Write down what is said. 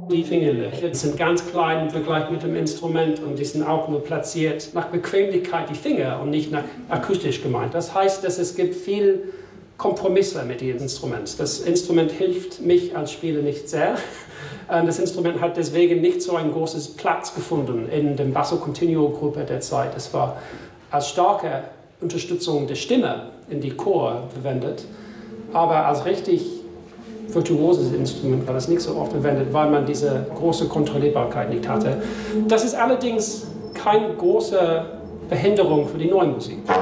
Die Fingerlöcher sind ganz klein im Vergleich mit dem Instrument und die sind auch nur platziert nach Bequemlichkeit die Finger und nicht nach akustisch gemeint. Das heißt, dass es gibt viel Kompromisse mit dem Instrument. Das Instrument hilft mich als Spieler nicht sehr. Das Instrument hat deswegen nicht so ein großes Platz gefunden in der Basso Continuo Gruppe der Zeit. Es war als starke Unterstützung der Stimme in die Chor verwendet, aber als richtig virtuoses Instrument war das nicht so oft verwendet, weil man diese große Kontrollierbarkeit nicht hatte. Das ist allerdings keine große Behinderung für die neue Musik.